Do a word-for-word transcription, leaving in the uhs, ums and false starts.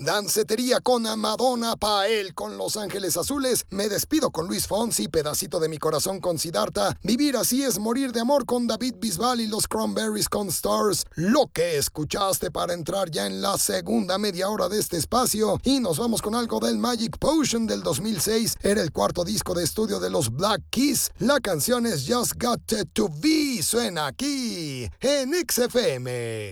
Dancetería con Madonna, Pael con Los Ángeles Azules. Me despido con Luis Fonsi, Pedacito de mi corazón con Siddhartha. Vivir así es morir de amor con David Bisbal y los Cranberries con Stars. Lo que escuchaste para entrar ya en la segunda media hora de este espacio. Y nos vamos con algo del Magic Potion del dos mil seis. Era el cuarto disco de estudio de los Black Keys. La canción es Just Got to Be. Suena aquí en X F M.